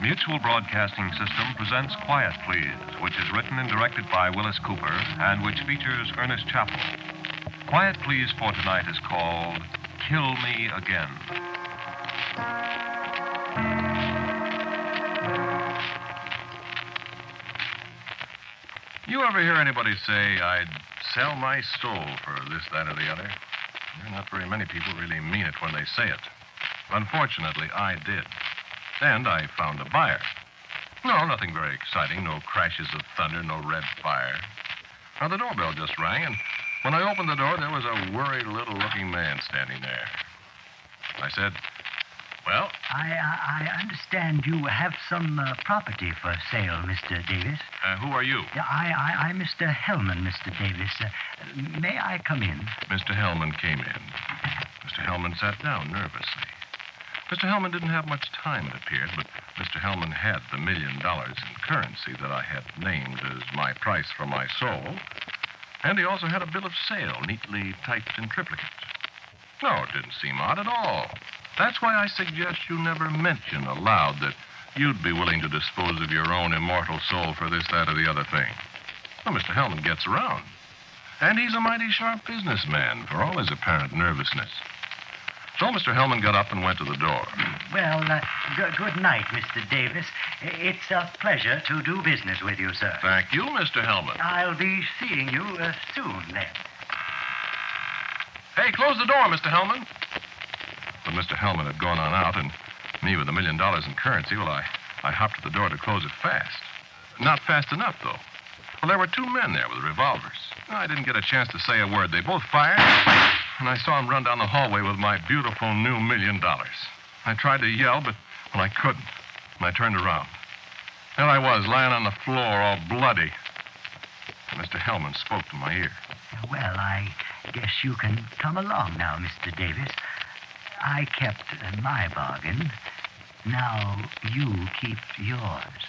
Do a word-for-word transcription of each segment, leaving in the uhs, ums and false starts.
Mutual Broadcasting System presents Quiet Please, which is written and directed by Willis Cooper and which features Ernest Chappell. Quiet Please for tonight is called Kill Me Again. You ever hear anybody say, I'd sell my soul for this, that, or the other? Not very many people really mean it when they say it. Unfortunately, I did. And I found a buyer. No, nothing very exciting. No crashes of thunder, no red fire. Now, the doorbell just rang, and when I opened the door, there was a worried little-looking man standing there. I said, well? I I, I understand you have some uh, property for sale, Mister Davis. Uh, who are you? Yeah, I, I, I'm Mister Hellman, Mister Davis. Uh, may I come in? Mister Hellman came in. Mister Hellman sat down nervously. Mister Hellman didn't have much time, it appeared, but Mister Hellman had the million dollars in currency that I had named as my price for my soul, and he also had a bill of sale neatly typed in triplicate. No, it didn't seem odd at all. That's why I suggest you never mention aloud that you'd be willing to dispose of your own immortal soul for this, that, or the other thing. Well, Mister Hellman gets around, and he's a mighty sharp businessman for all his apparent nervousness. So Mister Hellman got up and went to the door. Well, uh, g- good night, Mister Davis. It's a pleasure to do business with you, sir. Thank you, Mister Hellman. I'll be seeing you uh, soon, then. Hey, close the door, Mister Hellman. But Mister Hellman had gone on out, and me with a million dollars in currency, well, I, I hopped at the door to close it fast. Not fast enough, though. Well, there were two men there with revolvers. I didn't get a chance to say a word. They both fired, and I saw them run down the hallway with my beautiful new million dollars. I tried to yell, but, well, I couldn't. And I turned around. There I was, lying on the floor, all bloody. And Mister Hellman spoke to my ear. Well, I guess you can come along now, Mister Davis. I kept uh, my bargain. Now you keep yours.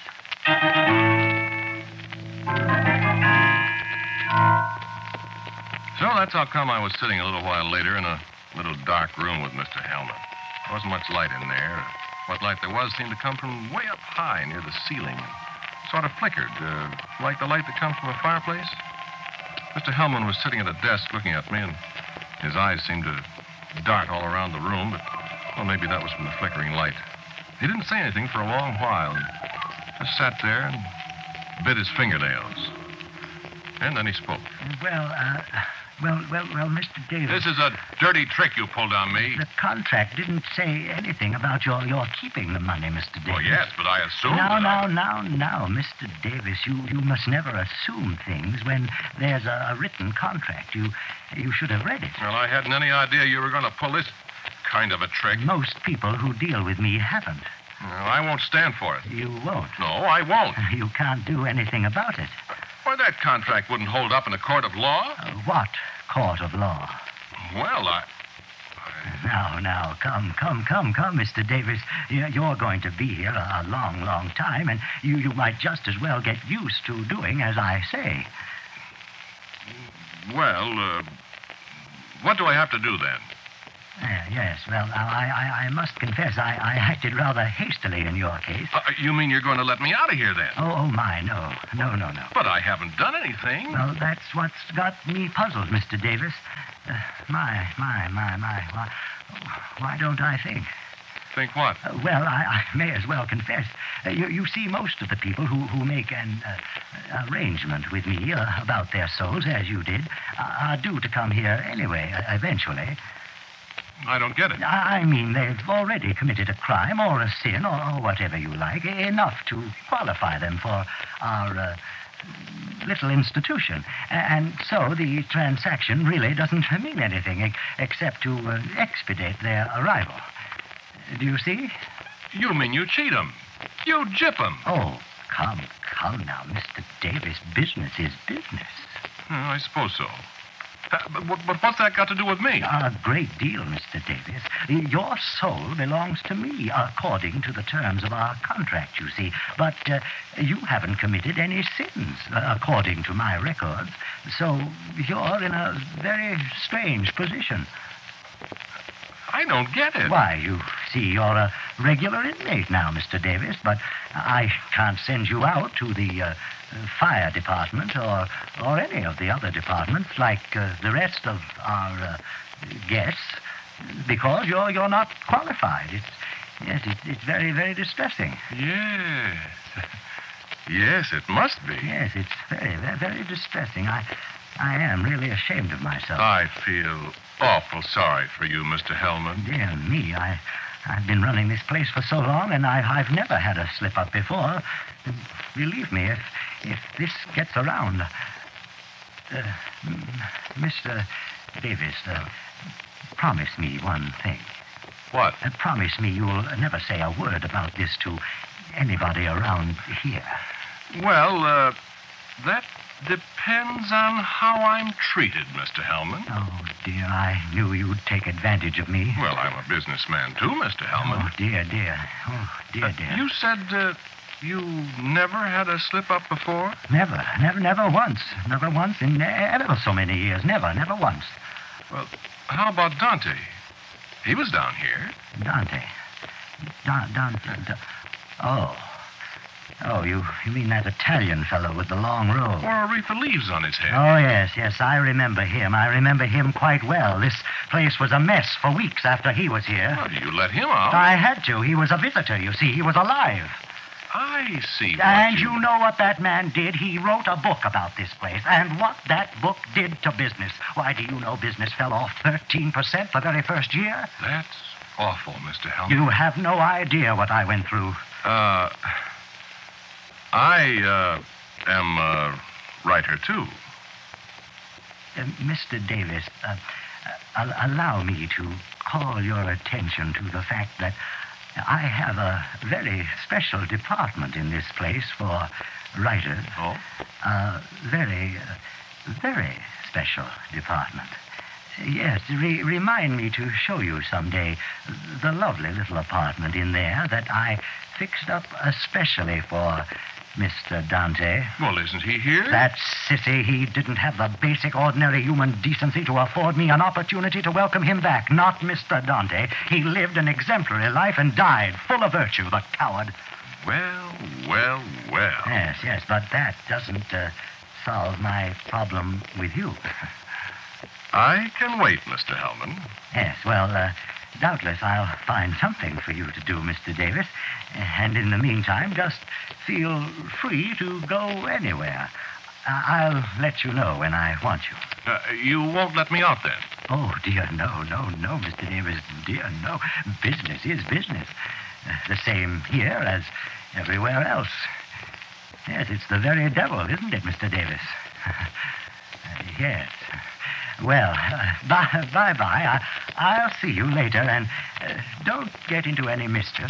So that's how come I was sitting a little while later in a little dark room with Mister Hellman. There wasn't much light in there. What light there was seemed to come from way up high near the ceiling and sort of flickered, uh, like the light that comes from a fireplace. Mister Hellman was sitting at a desk looking at me, and his eyes seemed to dart all around the room, but, well, maybe that was from the flickering light. He didn't say anything for a long while and just sat there and bit his fingernails. And then he spoke. Well, uh, well, well, well, Mister Davis. This is a dirty trick you pulled on me. The contract didn't say anything about your, your keeping the money, Mister Davis. Oh, yes, but I assumed Now, that now, I... now, now, Mister Davis, you, you must never assume things when there's a, a written contract. You you should have read it. Well, I hadn't any idea you were going to pull this kind of a trick. Most people who deal with me haven't. Well, I won't stand for it. You won't. No, I won't. You can't do anything about it. Why, that contract wouldn't hold up in a court of law. Uh, what court of law? Well, I... Now, now, come, come, come, come, Mister Davis. You- You're going to be here a a long, long time, and you, you might just as well get used to doing as I say. Well, uh, what do I have to do then? Uh, yes, well, now, I, I, I must confess, I, I acted rather hastily in your case. Uh, you mean you're going to let me out of here then? Oh, oh, my, no. No, no, no. But I haven't done anything. Well, that's what's got me puzzled, Mister Davis. Uh, my, my, my, my. Why, why don't I think? Think what? Uh, well, I, I may as well confess. Uh, you, you see, most of the people who, who make an uh, arrangement with me uh, about their souls, as you did, uh, are due to come here anyway, uh, eventually. I don't get it. I I mean, they've already committed a crime or a sin or, or whatever you like, enough to qualify them for our uh, little institution. A- And so the transaction really doesn't mean anything ex- except to uh, expedite their arrival. Do you see? You mean you cheat 'em? You gyp 'em? Oh, come, come now, Mister Davis. Business is business. Hmm, I suppose so. Uh, but, but but what's that got to do with me? A great deal, Mister Davis. Your soul belongs to me, according to the terms of our contract, you see. But uh, you haven't committed any sins, uh, according to my records. So you're in a very strange position. I don't get it. Why, you see you're a regular inmate now, Mister Davis, but I can't send you out to the uh, fire department or or any of the other departments like uh, the rest of our uh, guests because you're you're not qualified. It's yes, it, it's very very distressing. Yes. Yes, it must be. Yes, it's very very, very distressing. I I am really ashamed of myself. I feel awful sorry for you, Mister Hellman. Dear me, I, I've been running this place for so long, and I, I've never had a slip-up before. And believe me, if if this gets around... Uh, Mister Davis, uh, promise me one thing. What? Uh, promise me you'll never say a word about this to anybody around here. Well, uh, that depends on how I'm treated, Mister Hellman. Oh, dear, I knew you'd take advantage of me. Well, I'm a businessman, too, Mister Hellman. Oh, dear, dear. Oh, dear, Uh, dear. you said uh, you never had a slip-up before? Never, never, never once. Never once in ever so many years. Never, never once. Well, how about Dante? He was down here. Dante. Don, Don, Don, Oh. Oh, you, you mean that Italian fellow with the long robe? Or a wreath of leaves on his head. Oh, yes, yes, I remember him. I remember him quite well. This place was a mess for weeks after he was here. Well, you let him out. I had to. He was a visitor, you see. He was alive. I see what And you... you know what that man did? He wrote a book about this place. And what that book did to business. Why, do you know business fell off thirteen percent the very first year? That's awful, Mister Hellman. You have no idea what I went through. Uh... I, uh, am a writer, too. Uh, Mister Davis, uh, uh, allow me to call your attention to the fact that I have a very special department in this place for writers. Oh? A very, uh, very special department. Yes, re- remind me to show you someday the lovely little apartment in there that I fixed up especially for Mister Dante. Well, isn't he here? That sissy, he didn't have the basic, ordinary human decency to afford me an opportunity to welcome him back. Not Mister Dante. He lived an exemplary life and died full of virtue, the coward. Well, well, well. Yes, yes, but that doesn't uh, solve my problem with you. I can wait, Mister Hellman. Yes, well, uh, doubtless I'll find something for you to do, Mister Davis. And in the meantime, just feel free to go anywhere. Uh, I'll let you know when I want you. Uh, you won't let me out, then? Oh, dear, no, no, no, Mister Davis, dear, no. Business is business. Uh, the same here as everywhere else. Yes, it's the very devil, isn't it, Mister Davis? uh, yes. Well, uh, bye, bye-bye. I, I'll see you later, and uh, don't get into any mischief.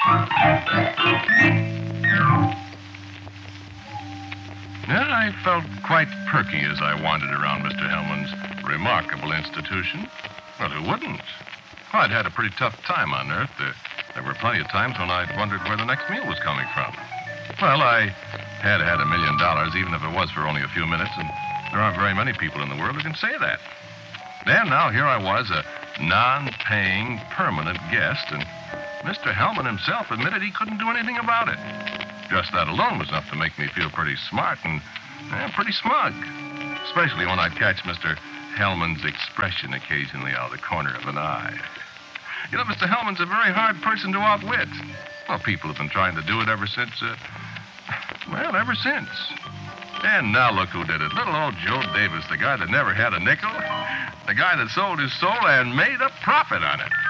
Yeah, I felt quite perky as I wandered around Mister Hellman's remarkable institution. Well, who wouldn't? Well, I'd had a pretty tough time on Earth. There, there were plenty of times when I'd wondered where the next meal was coming from. Well, I had had a million dollars, even if it was for only a few minutes, and there aren't very many people in the world who can say that. Then now here I was, a non-paying permanent guest, and Mister Hellman himself admitted he couldn't do anything about it. Just that alone was enough to make me feel pretty smart and eh, pretty smug, especially when I'd catch Mister Hellman's expression occasionally out of the corner of an eye. You know, Mister Hellman's a very hard person to outwit. Well, people have been trying to do it ever since, uh, well, ever since. And now look who did it. Little old Joe Davis, the guy that never had a nickel. The guy that sold his soul and made a profit on it.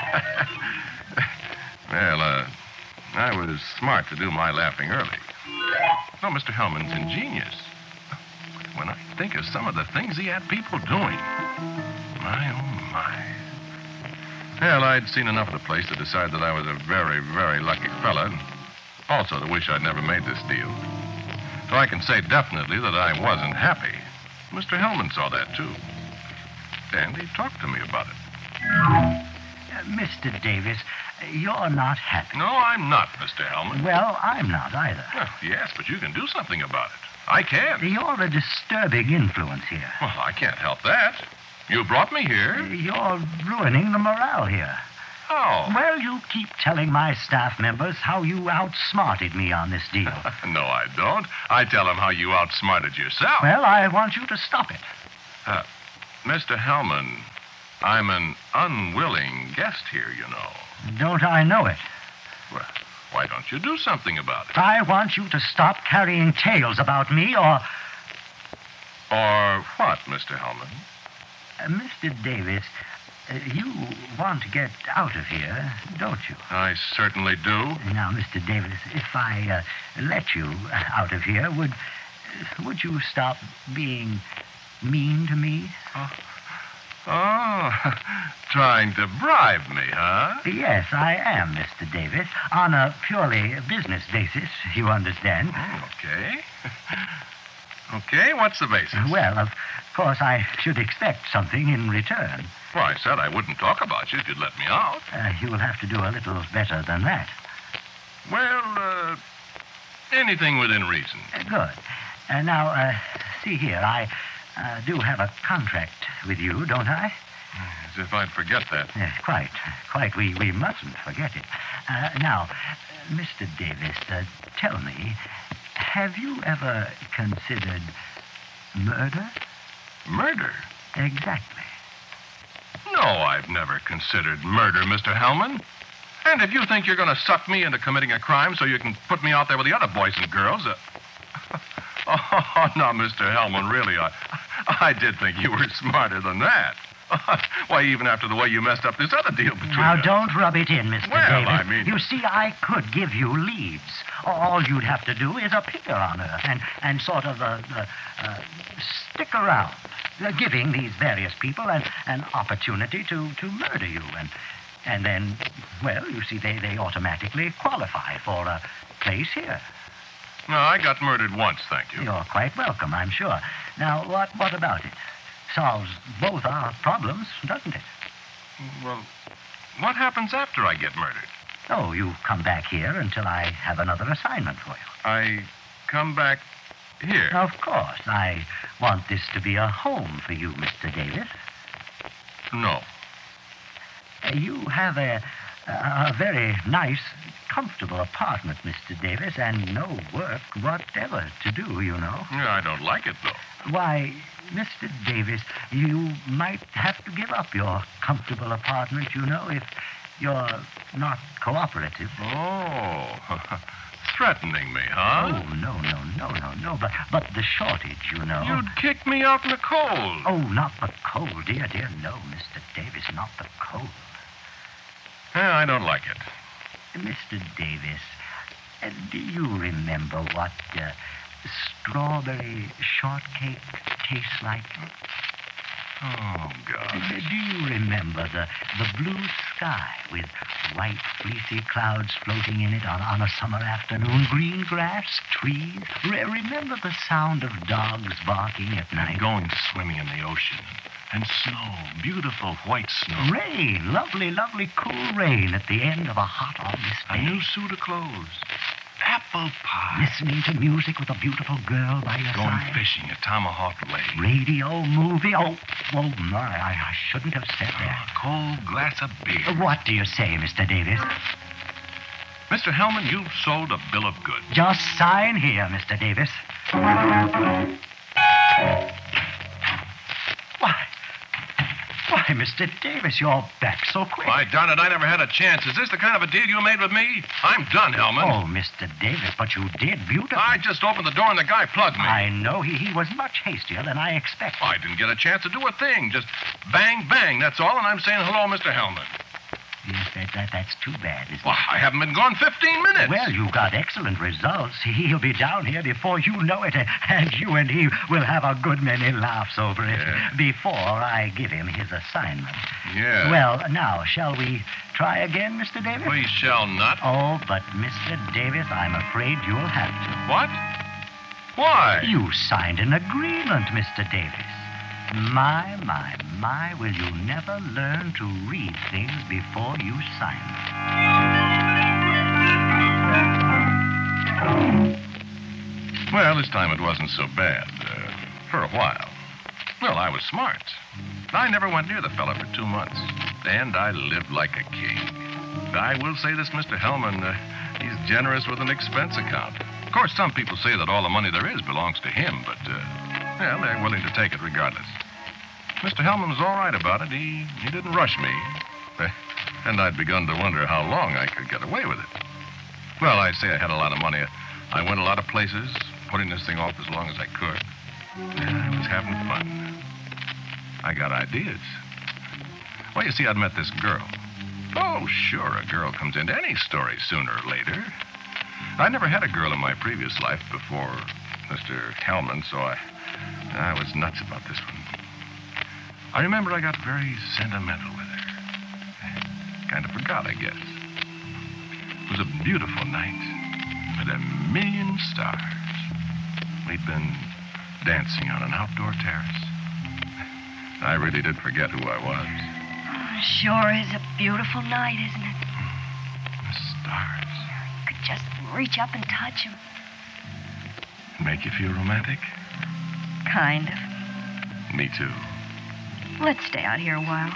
Well, uh, I was smart to do my laughing early. No, Mister Hellman's ingenious. When I think of some of the things he had people doing. My, oh, my. Well, I'd seen enough of the place to decide that I was a very, very lucky fella, and also to wish I'd never made this deal. So I can say definitely that I wasn't happy. Mister Hellman saw that, too. And he talked to me about it. Uh, Mister Davis, you're not happy. No, I'm not, Mister Hellman. Well, I'm not either. Well, yes, but you can do something about it. I can. You're a disturbing influence here. Well, I can't help that. You brought me here. You're ruining the morale here. How? Well, you keep telling my staff members how you outsmarted me on this deal. No, I don't. I tell them how you outsmarted yourself. Well, I want you to stop it. Uh, Mister Hellman, I'm an unwilling guest here, you know. Don't I know it? Well, why don't you do something about it? I want you to stop carrying tales about me, or... Or what, Mister Hellman? Uh, Mister Davis, uh, you want to get out of here, don't you? I certainly do. Now, Mister Davis, if I uh, let you out of here, would would you stop being mean to me? Oh, oh trying to bribe me, huh? Yes, I am, Mister Davis, on a purely business basis, you understand. Oh, okay. Okay, what's the basis? Well, of course, I should expect something in return. Well, I said I wouldn't talk about you if you'd let me out. Uh, you'll have to do a little better than that. Well, uh, anything within reason. Uh, good. Uh, now, uh, see here, I uh, do have a contract with you, don't I? As if I'd forget that. Yes, quite. Quite. We, we mustn't forget it. Uh, now, Mister Davis, uh, tell me, have you ever considered murder? Murder? Exactly. No, I've never considered murder, Mister Hellman. And if you think you're going to suck me into committing a crime so you can put me out there with the other boys and girls... Uh... oh, no, Mister Hellman, really, I, I did think you were smarter than that. Why, even after the way you messed up this other deal between Now, us. don't rub it in, Mister Well, Davis. I mean- You see, I could give you leads. All you'd have to do is appear on Earth and, and sort of uh, uh, uh, stick around, uh, giving these various people an, an opportunity to, to murder you. And, and then, well, you see, they, they automatically qualify for a place here. No, I got murdered once, thank you. You're quite welcome, I'm sure. Now, what, what about it? Solves both our problems, doesn't it? Well, what happens after I get murdered? Oh, you come back here until I have another assignment for you. I come back here. Of course. I want this to be a home for you, Mister Davis. No. Uh, You have a, a very nice, comfortable apartment, Mister Davis, and no work whatever to do, you know. Yeah, I don't like it, though. Why, Mister Davis, you might have to give up your comfortable apartment, you know, if you're not cooperative. Oh, threatening me, huh? Oh, no, no, no, no, no. But but the shortage, you know. You'd kick me out in the cold. Oh, not the cold, dear, dear. No, Mister Davis, not the cold. Yeah, I don't like it. Mister Davis, uh, do you remember what uh, strawberry shortcake tastes like? Oh, God. Uh, Do you remember the, the blue sky with white fleecy clouds floating in it on, on a summer afternoon? Green grass, trees. Re- remember the sound of dogs barking at night? Going swimming in the ocean. And snow. Beautiful white snow. Rain. Lovely, lovely, cool rain at the end of a hot August A day. new suit of clothes. Apple pie. Listening to music with a beautiful girl by your Going side. fishing at Tomahawk Lake. Radio, movie. Oh, oh my, I, I shouldn't have said A that. cold glass of beer. What do you say, Mister Davis? Mister Hellman, you've sold a bill of goods. Just sign here, Mister Davis. Why? Why, Mister Davis, you're back so quick. Why, darn it, I never had a chance. Is this the kind of a deal you made with me? I'm done, Hellman. Oh, Mister Davis, but you did beautifully. I just opened the door and the guy plugged me. I know he, he was much hastier than I expected. I didn't get a chance to do a thing. Just bang, bang, that's all, and I'm saying hello, Mister Hellman. Yes, that, that, that's too bad, isn't Why, it? I haven't been gone fifteen minutes. Well, you got excellent results. He'll be down here before you know it, and you and he will have a good many laughs over it Yeah. before I give him his assignment. Yeah. Well, now, shall we try again, Mister Davis? We shall not. Oh, but Mister Davis, I'm afraid you'll have to. What? Why? You signed an agreement, Mister Davis. My, my, my, will you never learn to read things before you sign them? Well, this time it wasn't so bad. Uh, for a while. Well, I was smart. I never went near the fella for two months. And I lived like a king. I will say this, Mister Hellman, uh, he's generous with an expense account. Of course, some people say that all the money there is belongs to him, but, uh, well, they're willing to take it regardless. Mister Hellman was all right about it. He, he didn't rush me. Uh, and I'd begun to wonder how long I could get away with it. Well, I say I had a lot of money. I went a lot of places, putting this thing off as long as I could. Yeah, I was having fun. I got ideas. Well, you see, I'd met this girl. Oh, sure, a girl comes into any story sooner or later. I never had a girl in my previous life before Mister Hellman, so I, I was nuts about this one. I remember I got very sentimental with her. Kind of forgot, I guess. It was a beautiful night with a million stars. We'd been dancing on an outdoor terrace. I really did forget who I was. Sure is a beautiful night, isn't it? The stars. You could just reach up and touch them. Make you feel romantic? Kind of. Me too. Let's stay out here a while.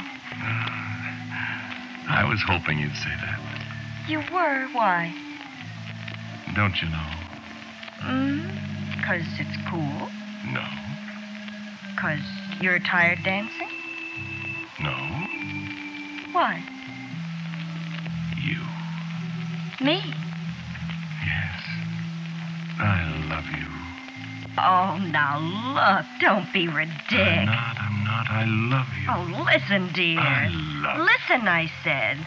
I was hoping you'd say that. You were? Why? Don't you know? Mm? Because it's cool? No. Because you're tired dancing? No. Why? You. Me? Yes. I love you. Oh, now look. Don't be I'm ridiculous. not, I'm not. I love you. Oh, listen, dear. I love you. Listen, I said.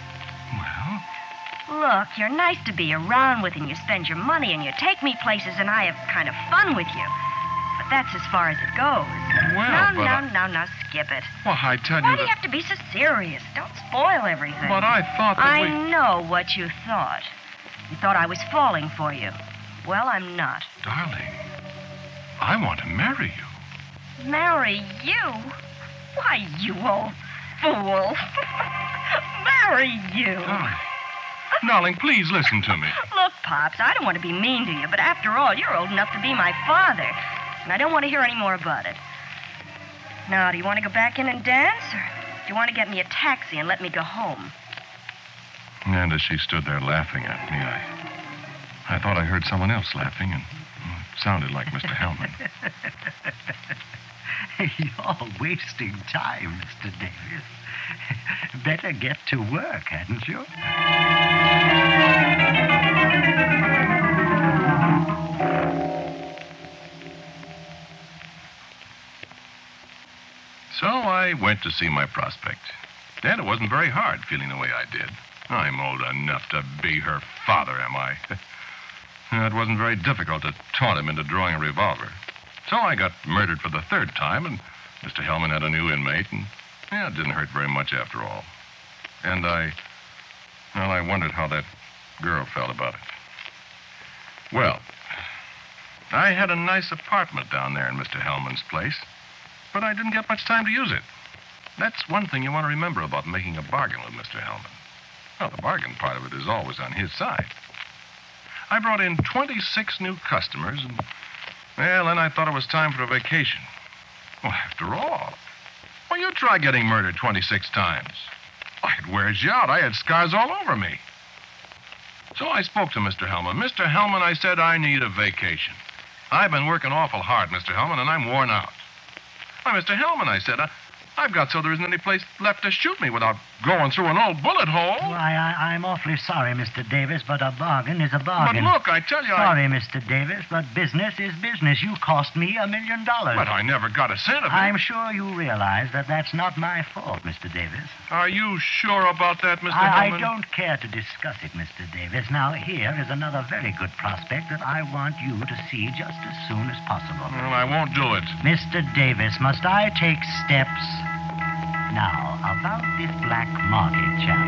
Well, Look, you're nice to be around with, and you spend your money, and you take me places, and I have kind of fun with you. But that's as far as it goes. Well, no, but no, I- no, no, skip it. well, I tell Why you do you that... have to be so serious? Don't spoil everything. But I thought that I we... know what you thought. You thought I was falling for you. Well, I'm not. Darling, I want to marry you. Marry you? Why, you old fool. Marry you. Darling. Darling, please listen to me. Look, Pops, I don't want to be mean to you, but after all, you're old enough to be my father. And I don't want to hear any more about it. Now, do you want to go back in and dance, or do you want to get me a taxi and let me go home? And as she stood there laughing at me, I... I thought I heard someone else laughing, and well, it sounded like Mister Hellman. You're wasting time, Mister Davis. Better get to work, hadn't you? So I went to see my prospect. And it wasn't very hard feeling the way I did. I'm old enough to be her father, am I? It wasn't very difficult to taunt him into drawing a revolver. So I got murdered for the third time, and Mister Hellman had a new inmate, and, yeah, it didn't hurt very much after all. And I, well, I wondered how that girl felt about it. Well, I had a nice apartment down there in Mister Hellman's place, but I didn't get much time to use it. That's one thing you want to remember about making a bargain with Mister Hellman. Well, the bargain part of it is always on his side. I brought in twenty-six new customers, and, well, then I thought it was time for a vacation. Well, after all, well, you try getting murdered twenty-six times. Why, it wears you out. I had scars all over me. So I spoke to Mister Hellman. Mister Hellman, I said, I need a vacation. I've been working awful hard, Mister Hellman, and I'm worn out. Why, Mister Hellman, I said, I, I've got so there isn't any place left to shoot me without going through an old bullet hole. Why, I, I'm awfully sorry, Mister Davis, but a bargain is a But bargain. look, I tell you, I... Sorry, Mister Davis, but business is business. You cost me a million dollars. But I never got a cent of it. I'm sure you realize that that's not my fault, Mister Davis. Are you sure about that, Mister I, Hellman? I don't care to discuss it, Mister Davis. Now, here is another very good prospect that I want you to see just as soon as possible. Well, I won't do it. Mister Davis, must I take steps? Now, about this black market chap.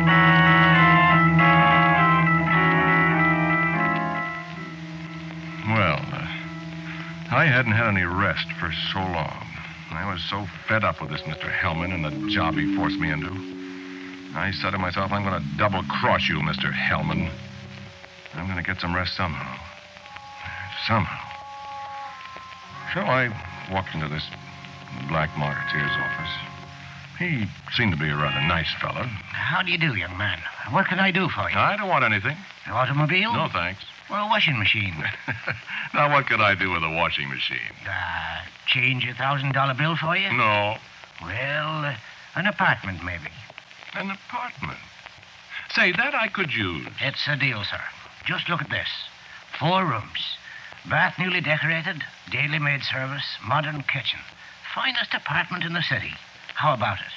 Well, uh, I hadn't had any rest for so long. I was so fed up with this Mister Hellman and the job he forced me into. I said to myself, I'm going to double-cross you, Mister Hellman. I'm going to get some rest somehow. Somehow. So I walked into this black marketeer's office. He seemed to be a rather nice fellow. How do you do, young man? What can I do for you? I don't want anything. An automobile? No, thanks. Or a washing machine? Now, what could I do with a washing machine? Uh, change a thousand dollar bill for you? No. Well, uh, an apartment, maybe. An apartment. Say, that I could use. It's a deal, sir. Just look at this. Four rooms. Bath newly decorated, daily maid service, modern kitchen. Finest apartment in the city. How about it?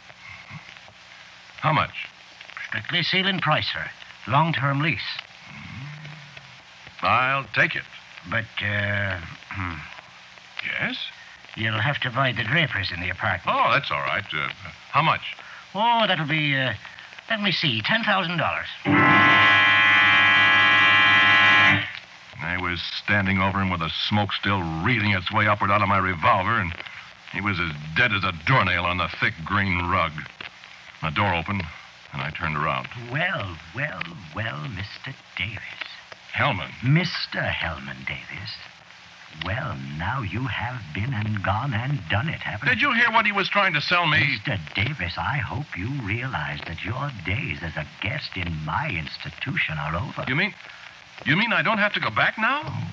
How much? Strictly ceiling price, sir. Long-term lease. I'll take it. But, uh, hmm, Yes? you'll have to buy the drapers in the apartment. Oh, that's all right. Uh, how much? Oh, that'll be, uh, let me see, ten thousand dollars. I was standing over him with the smoke still reeling its way upward out of my revolver, and he was as dead as a doornail on the thick green rug. The door opened, and I turned around. Well, well, well, Mister Davis. Hellman. Mister Hellman Davis. Well, now you have been and gone and done it, haven't Did you hear what he was trying to sell me? Mister Davis, I hope you realize that your days as a guest in my institution are over. You mean... You mean I don't have to go back now?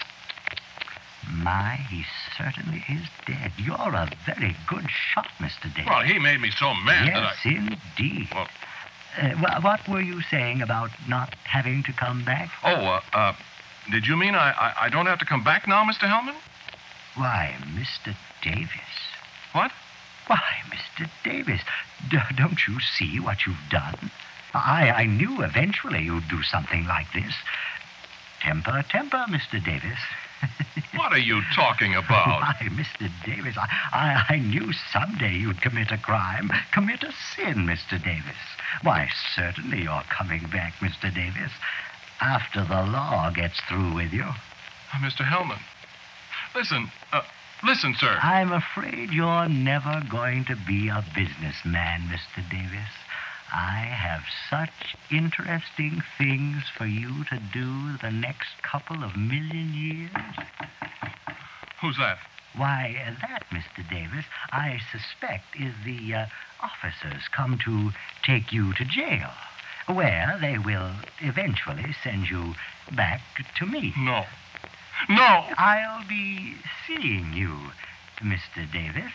My, he certainly is dead. You're a very good shot, Mister Davis. Well, he made me so mad that I... Yes, indeed. Well- Uh, wha- what were you saying about not having to come back? Oh, uh, uh, did you mean I, I, I don't have to come back now, Mister Hellman? Why, Mister Davis. What? Why, Mister Davis, d- don't you see what you've done? I, I knew eventually you'd do something like this. Temper, temper, Mister Davis. What are you talking about? Why, Mister Davis, I, I, I knew someday you'd commit a crime, commit a sin, Mister Davis. Why, certainly you're coming back, Mister Davis, after the law gets through with you. Uh, Mister Hellman, listen, uh, listen, sir. I'm afraid you're never going to be a businessman, Mister Davis. I have such interesting things for you to do the next couple of million years. Who's that? Why, uh, that, Mister Davis, I suspect is the uh, officers come to take you to jail, where they will eventually send you back to me. No. No! I'll be seeing you, Mister Davis.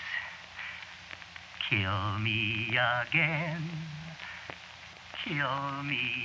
Kill me again. Kill me